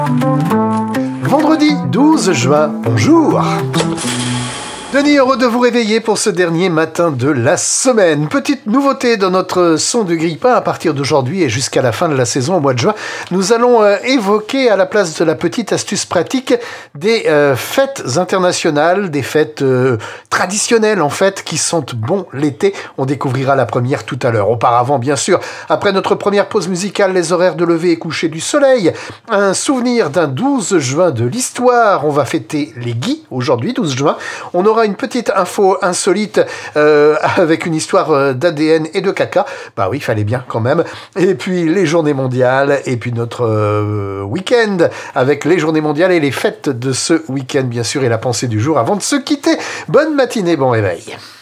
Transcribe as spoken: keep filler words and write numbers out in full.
Vendredi douze juin, bonjour. Denis, heureux de vous réveiller pour ce dernier matin de la semaine. Petite nouveauté dans notre son de grille-pain à partir d'aujourd'hui et jusqu'à la fin de la saison au mois de juin. Nous allons euh, évoquer à la place de la petite astuce pratique des euh, fêtes internationales, des fêtes euh, traditionnelles en fait qui sentent bon l'été. On découvrira la première tout à l'heure. Auparavant, bien sûr, après notre première pause musicale, les horaires de lever et coucher du soleil, un souvenir d'un douze juin de l'histoire. On va fêter les Guy aujourd'hui, douze juin. On aura une petite info insolite euh, avec une histoire d'A D N et de caca. Bah oui, il fallait bien quand même. Et puis les journées mondiales et puis notre euh, week-end avec les journées mondiales et les fêtes de ce week-end bien sûr et la pensée du jour avant de se quitter. Bonne matinée, bon réveil.